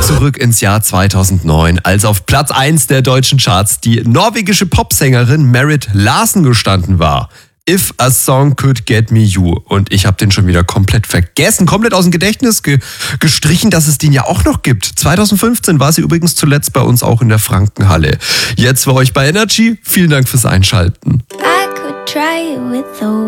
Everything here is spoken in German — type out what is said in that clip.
Zurück ins Jahr 2009, als auf Platz 1 der deutschen Charts die norwegische Popsängerin Marit Larsen gestanden war. If a Song Could Get Me You. Und ich habe den schon wieder komplett vergessen, komplett aus dem Gedächtnis gestrichen, dass es den ja auch noch gibt. 2015 war sie übrigens zuletzt bei uns auch in der Frankenhalle. Jetzt für euch bei Energy. Vielen Dank fürs Einschalten. I could try it with